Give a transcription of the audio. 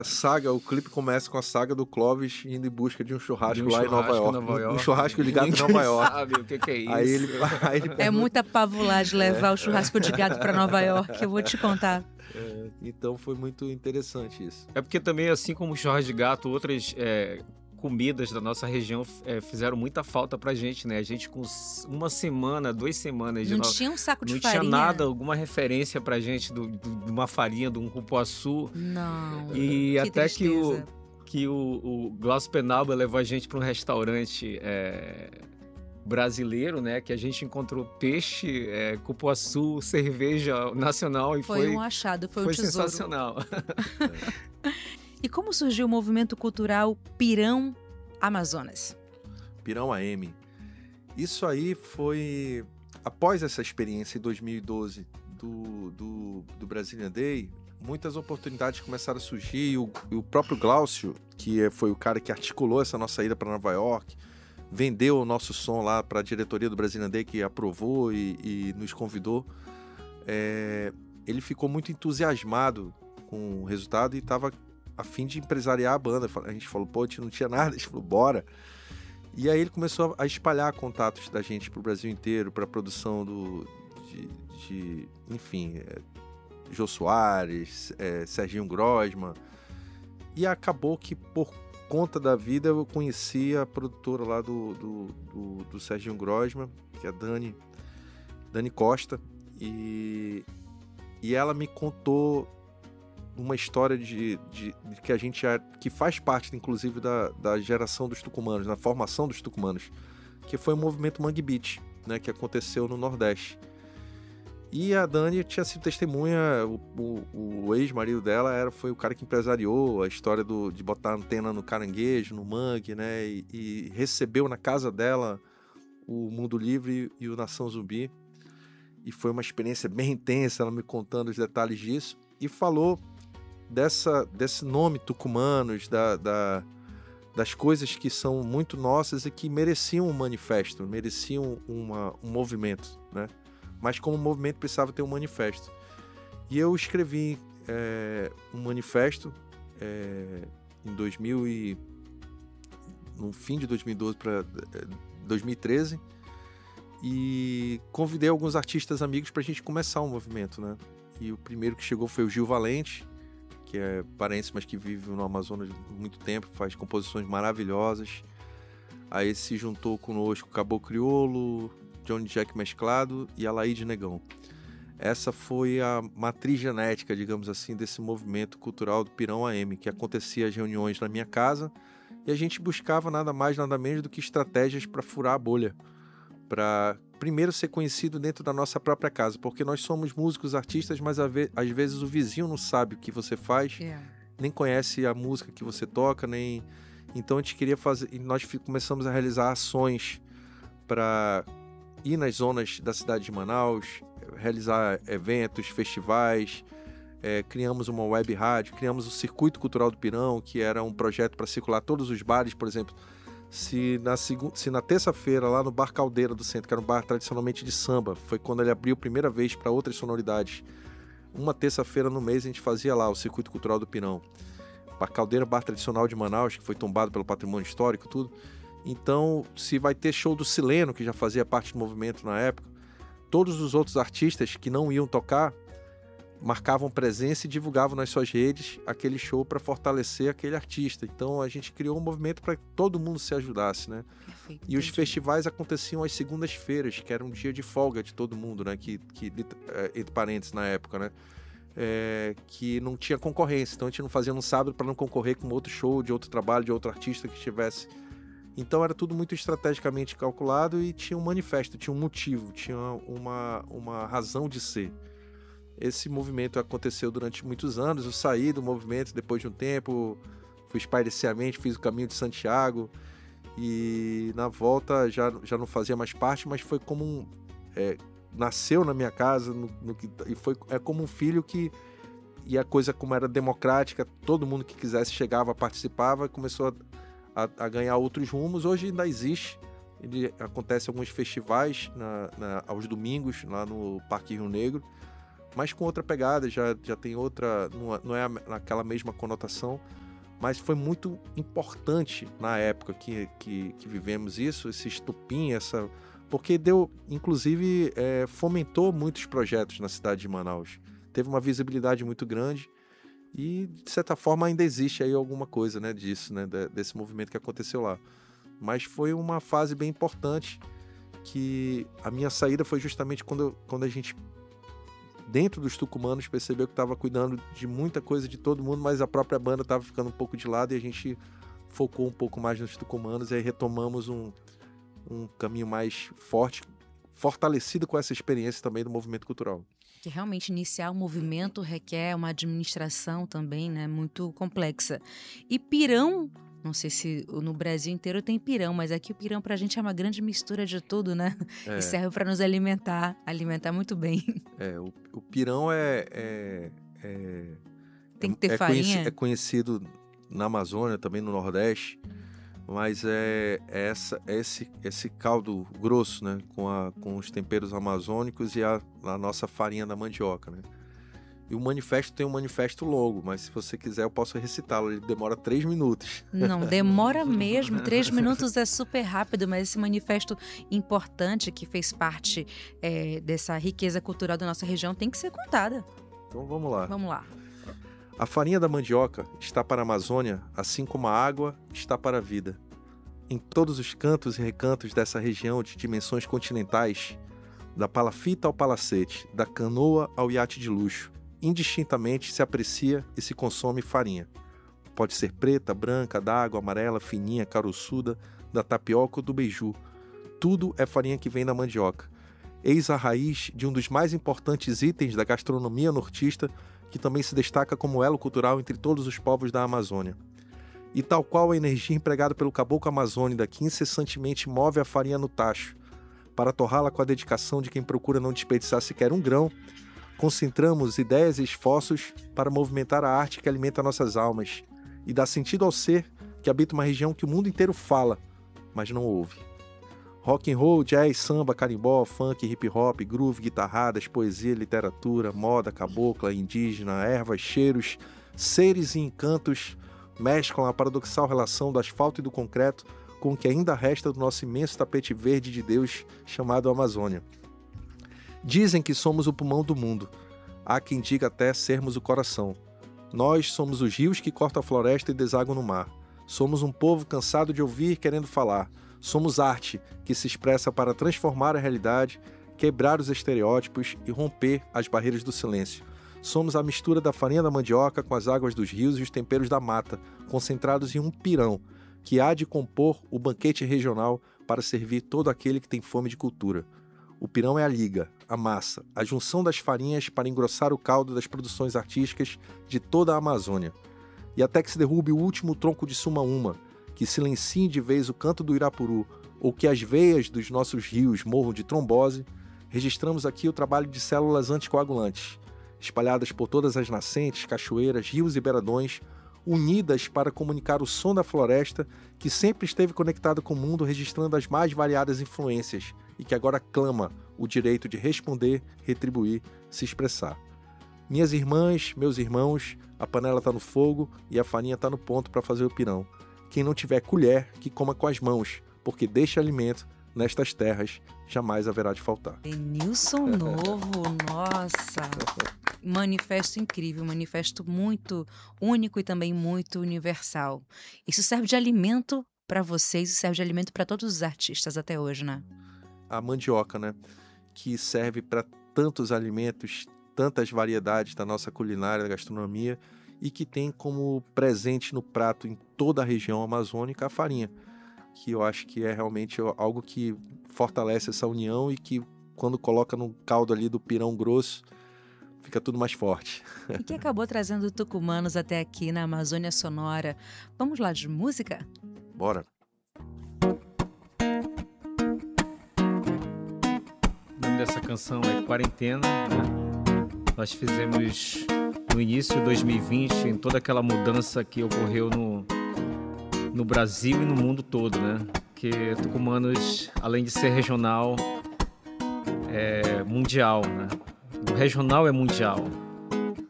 saga, o clipe começa com a saga do Clóvis indo em busca de um churrasco lá em Nova York. Um churrasco de gato em Nova York. Sabe o que é isso? Aí ele É muita pavulagem levar o churrasco de gato para Nova York, eu vou te contar. Então foi muito interessante isso. É porque também, assim como o churrasco de gato, outras comidas da nossa região fizeram muita falta pra gente, né? A gente com 1 semana, 2 semanas de Não tinha um saco de não farinha? tinha nada, alguma referência pra gente de uma farinha, de um cupuaçu. Não. E Que até tristeza. que o Glaucio Penalba levou a gente para um restaurante brasileiro, né? Que a gente encontrou peixe, cupuaçu, cerveja nacional e Foi um achado, foi um tesouro. sensacional. E como surgiu o movimento cultural Pirão Amazonas? Pirão AM. Isso aí foi... Após essa experiência em 2012 do Brazilian Day, muitas oportunidades começaram a surgir e o próprio Glaucio, que foi o cara que articulou essa nossa ida para Nova York, vendeu o nosso som lá para a diretoria do Brazilian Day, que aprovou e nos convidou. Ele ficou muito entusiasmado com o resultado e estava a fim de empresariar a banda. A gente falou, pô, a gente não tinha nada. A gente falou, bora. E aí ele começou a espalhar contatos da gente pro Brasil inteiro, para a produção enfim, Jô Soares, Serginho Grosman. E acabou que, por conta da vida, eu conheci a produtora lá do Serginho Grosman, que é a Dani Costa. E ela me contou uma história de que a gente que faz parte, inclusive, da geração dos tucumanos, na formação dos tucumanos, que foi o movimento Mangue Beat, né, que aconteceu no Nordeste. E a Dani tinha sido testemunha, o ex-marido dela foi o cara que empresariou a história de botar antena no caranguejo, no mangue, né, e recebeu na casa dela o Mundo Livre e o Nação Zumbi. E foi uma experiência bem intensa, ela me contando os detalhes disso, e falou desse nome Tucumanos, das coisas que são muito nossas e que mereciam um manifesto, mereciam um movimento, né? Mas como movimento precisava ter um manifesto. E eu escrevi um manifesto em no fim de 2012 para 2013, e convidei alguns artistas amigos para a gente começar um movimento, né? E o primeiro que chegou foi o Gil Valente, que é paraense, mas que vive no Amazonas há muito tempo, faz composições maravilhosas. Aí se juntou conosco Caboclo Criolo, Johnny Jack Mesclado e Alaide Negão. Essa foi a matriz genética, digamos assim, desse movimento cultural do Pirão AM, que acontecia as reuniões na minha casa e a gente buscava nada mais, nada menos do que estratégias para furar a bolha, para primeiro ser conhecido dentro da nossa própria casa, porque nós somos músicos, artistas, mas às vezes o vizinho não sabe o que você faz, nem conhece a música que você toca, nem... Então a gente queria fazer, e nós começamos a realizar ações para ir nas zonas da cidade de Manaus, realizar eventos, festivais, criamos uma web rádio, criamos o Circuito Cultural do Pirão, que era um projeto para circular todos os bares, por exemplo. Se na terça-feira, lá no Bar Caldeira do centro, que era um bar tradicionalmente de samba, foi quando ele abriu a primeira vez para outras sonoridades. Uma terça-feira no mês a gente fazia lá o Circuito Cultural do Pirão. Bar Caldeira, bar tradicional de Manaus, que foi tombado pelo patrimônio histórico, tudo. Então, se vai ter show do Sileno, que já fazia parte do movimento na época, todos os outros artistas que não iam tocar marcavam presença e divulgavam nas suas redes aquele show para fortalecer aquele artista. Então a gente criou um movimento para que todo mundo se ajudasse, né? Perfeito, e os festivais aconteciam às segundas-feiras, que era um dia de folga de todo mundo, né? Entre parênteses, na época, né? Que não tinha concorrência, então a gente não fazia no sábado para não concorrer com outro show de outro trabalho, de outro artista que estivesse. Então era tudo muito estrategicamente calculado e tinha um manifesto, tinha um motivo, tinha uma razão de ser. Esse movimento aconteceu durante muitos anos. Eu saí do movimento depois de um tempo, fui espairecer a mente, fiz o caminho de Santiago e na volta já não fazia mais parte, mas foi como nasceu na minha casa e foi como um filho que... E a coisa, como era democrática, todo mundo que quisesse chegava, participava, começou a ganhar outros rumos. Hoje ainda existe. Acontece alguns festivais aos domingos lá no Parque Rio Negro, mas com outra pegada, já tem outra, não é aquela mesma conotação, mas foi muito importante na época que vivemos isso, esse estupim, porque inclusive, fomentou muitos projetos na cidade de Manaus. Teve uma visibilidade muito grande e, de certa forma, ainda existe aí alguma coisa, né, disso, né, desse movimento que aconteceu lá. Mas foi uma fase bem importante, que a minha saída foi justamente quando a gente, dentro dos tucumanos, percebeu que estava cuidando de muita coisa de todo mundo, mas a própria banda estava ficando um pouco de lado e a gente focou um pouco mais nos tucumanos e aí retomamos um caminho mais fortalecido com essa experiência também do movimento cultural. Que realmente iniciar um movimento requer uma administração também, né, muito complexa. E pirão, não sei se no Brasil inteiro tem pirão, mas aqui o pirão pra gente é uma grande mistura de tudo, né? E serve para nos alimentar muito bem. O pirão tem que ter farinha. É conhecido na Amazônia, também no Nordeste, mas esse caldo grosso, né, com os temperos amazônicos e a nossa farinha da mandioca, né? E o manifesto tem um manifesto longo, mas se você quiser eu posso recitá-lo, ele demora 3 minutos. Não, demora mesmo, 3 minutos é super rápido, mas esse manifesto importante que fez parte dessa riqueza cultural da nossa região tem que ser contada. Então vamos lá. Vamos lá. A farinha da mandioca está para a Amazônia, assim como a água está para a vida. Em todos os cantos e recantos dessa região de dimensões continentais, da palafita ao palacete, da canoa ao iate de luxo, indistintamente se aprecia e se consome farinha. Pode ser preta, branca, d'água, amarela, fininha, caroçuda, da tapioca ou do beiju. Tudo é farinha que vem da mandioca. Eis a raiz de um dos mais importantes itens da gastronomia nortista, que também se destaca como elo cultural entre todos os povos da Amazônia. E tal qual a energia empregada pelo caboclo amazônida que incessantemente move a farinha no tacho, para torrá-la com a dedicação de quem procura não desperdiçar sequer um grão, concentramos ideias e esforços para movimentar a arte que alimenta nossas almas e dá sentido ao ser que habita uma região que o mundo inteiro fala, mas não ouve. Rock and roll, jazz, samba, carimbó, funk, hip hop, groove, guitarradas, poesia, literatura, moda, cabocla, indígena, ervas, cheiros, seres e encantos mesclam a paradoxal relação do asfalto e do concreto com o que ainda resta do nosso imenso tapete verde de Deus chamado Amazônia. Dizem que somos o pulmão do mundo. Há quem diga até sermos o coração. Nós somos os rios que cortam a floresta e desaguam no mar. Somos um povo cansado de ouvir querendo falar. Somos arte que se expressa para transformar a realidade, quebrar os estereótipos e romper as barreiras do silêncio. Somos a mistura da farinha da mandioca com as águas dos rios e os temperos da mata, concentrados em um pirão, que há de compor o banquete regional para servir todo aquele que tem fome de cultura. O pirão é a liga, a massa, a junção das farinhas para engrossar o caldo das produções artísticas de toda a Amazônia. E até que se derrube o último tronco de Sumaúma, que silencie de vez o canto do Irapuru, ou que as veias dos nossos rios morram de trombose, registramos aqui o trabalho de células anticoagulantes, espalhadas por todas as nascentes, cachoeiras, rios e beiradões, unidas para comunicar o som da floresta que sempre esteve conectada com o mundo, registrando as mais variadas influências e que agora clama o direito de responder, retribuir, se expressar. Minhas irmãs, meus irmãos, a panela está no fogo e a farinha está no ponto para fazer o pirão. Quem não tiver colher, que coma com as mãos, porque deste alimento, nestas terras, jamais haverá de faltar. Denilson Novo, nossa! Manifesto incrível, manifesto muito único e também muito universal. Isso serve de alimento para vocês e serve de alimento para todos os artistas até hoje, né? A mandioca, né? Que serve para tantos alimentos, tantas variedades da nossa culinária, da gastronomia, e que tem como presente no prato em toda a região amazônica a farinha, que eu acho que é realmente algo que fortalece essa união e que, quando coloca no caldo ali do pirão grosso, fica tudo mais forte. E que acabou trazendo tucumanos até aqui na Amazônia Sonora. Vamos lá de música? Bora! O nome dessa canção é Quarentena, né? Nós fizemos no início de 2020, em toda aquela mudança que ocorreu no Brasil e no mundo todo, né? Que Tucumanos, além de ser regional, é mundial, né? regional é mundial.